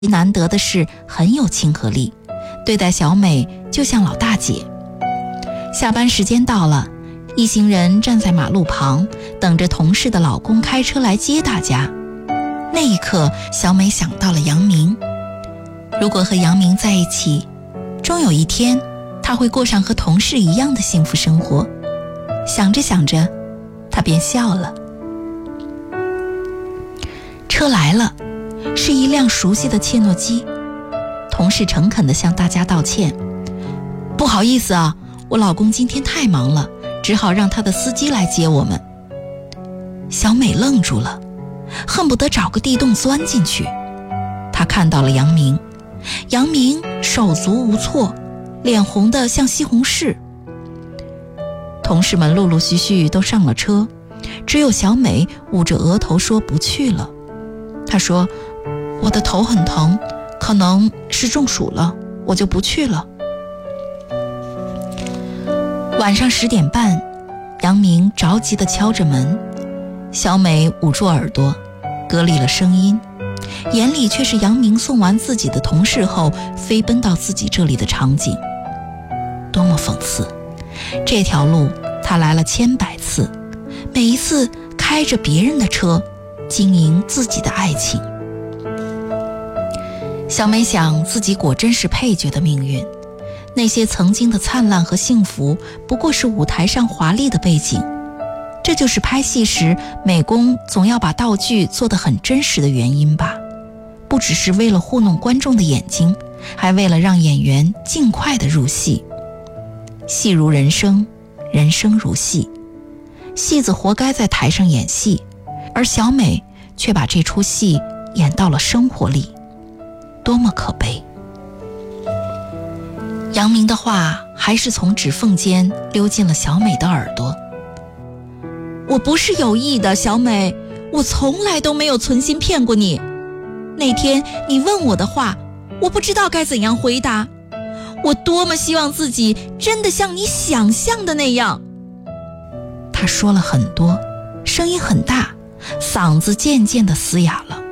难得的是很有亲和力，对待小美就像老大姐。下班时间到了，一行人站在马路旁，等着同事的老公开车来接大家。那一刻，小美想到了杨明。如果和杨明在一起，终有一天她会过上和同事一样的幸福生活。想着想着，她便笑了。车来了，是一辆熟悉的切诺基。同事诚恳地向大家道歉：不好意思啊，我老公今天太忙了，只好让他的司机来接我们。小美愣住了，恨不得找个地洞钻进去。她看到了杨明，杨明手足无措，脸红得像西红柿。同事们陆陆续续都上了车，只有小美捂着额头说不去了。她说：我的头很疼，可能是中暑了，我就不去了。晚上10点半，杨明着急地敲着门，小美捂住耳朵，隔离了声音，眼里却是杨明送完自己的同事后飞奔到自己这里的场景。多么讽刺！这条路他来了千百次，每一次开着别人的车，经营自己的爱情。小美想，自己果真是配角的命运，那些曾经的灿烂和幸福不过是舞台上华丽的背景。这就是拍戏时美工总要把道具做得很真实的原因吧，不只是为了糊弄观众的眼睛，还为了让演员尽快地入戏。戏如人生，人生如戏，戏子活该在台上演戏，而小美却把这出戏演到了生活里，多么可悲。杨明的话还是从指缝间溜进了小美的耳朵。我不是有意的，小美，我从来都没有存心骗过你。那天你问我的话，我不知道该怎样回答。我多么希望自己真的像你想象的那样。他说了很多，声音很大，嗓子渐渐地嘶哑了。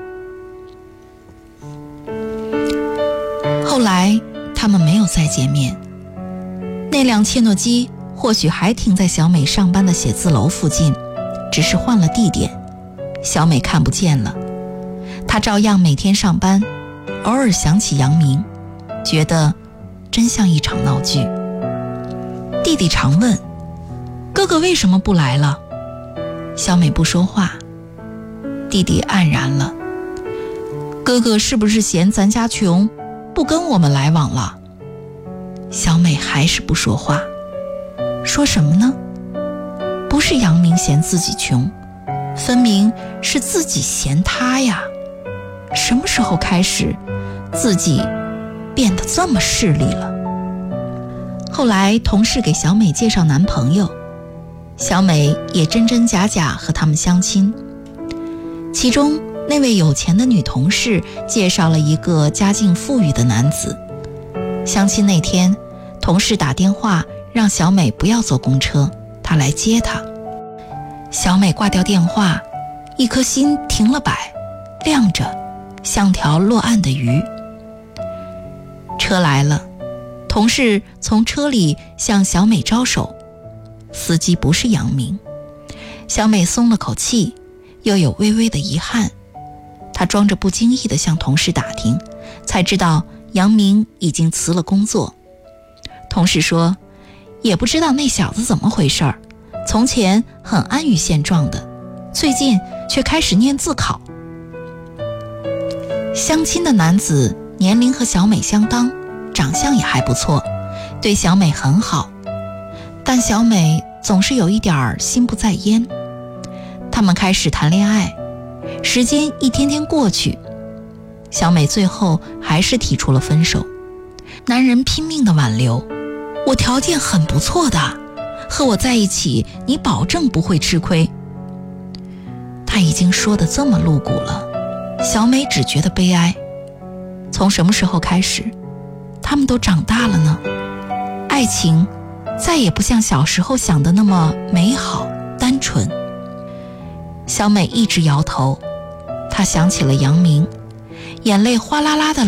后来他们没有再见面，那辆切诺基或许还停在小美上班的写字楼附近，只是换了地点，小美看不见了。她照样每天上班，偶尔想起杨明，觉得真像一场闹剧。弟弟常问：哥哥为什么不来了？小美不说话。弟弟黯然了：哥哥是不是嫌咱家穷，不跟我们来往了？小美还是不说话。说什么呢？不是杨明嫌自己穷，分明是自己嫌他呀。什么时候开始自己变得这么势利了？后来同事给小美介绍男朋友，小美也真真假假和他们相亲。其中那位有钱的女同事介绍了一个家境富裕的男子。相亲那天，同事打电话让小美不要坐公车，他来接她。小美挂掉电话，一颗心停了摆，亮着，像条落岸的鱼。车来了，同事从车里向小美招手，司机不是杨明。小美松了口气，又有微微的遗憾。她装着不经意地向同事打听，才知道杨明已经辞了工作。同事说，也不知道那小子怎么回事儿，从前很安于现状的，最近却开始念自考。相亲的男子年龄和小美相当，长相也还不错，对小美很好，但小美总是有一点心不在焉。他们开始谈恋爱，时间一天天过去，小美最后还是提出了分手。男人拼命地挽留：我条件很不错的，和我在一起你保证不会吃亏。他已经说得这么露骨了，小美只觉得悲哀。从什么时候开始，他们都长大了呢？爱情再也不像小时候想的那么美好单纯。小美一直摇头，她想起了杨明， 眼泪哗啦啦的